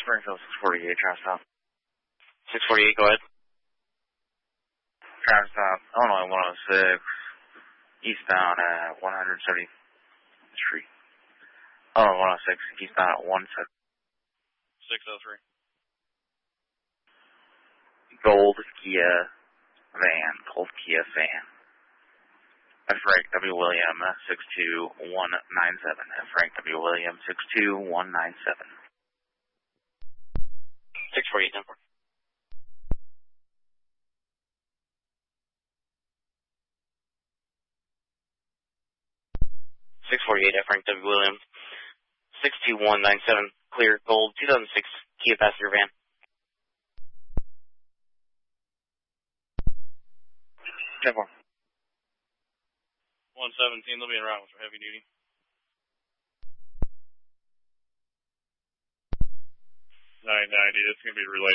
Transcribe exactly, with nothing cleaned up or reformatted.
Springfield six forty-eight, Travis South. six forty-eight, go ahead. Travis South, Illinois one oh six, eastbound at one hundred seventy Street. Illinois one oh six, eastbound at one seventy. six oh three. Gold Kia van, gold Kia van. F. Frank W. William, six two one nine seven. F. Frank W. William, six two one nine seven. six forty-eight, ten four. six forty-eight, F. Frank W. William, six two one nine seven. Clear, gold, two thousand six Kia passenger van. ten four. one seventeen, they'll be in route for heavy duty. nine ninety, it's going to be relayed.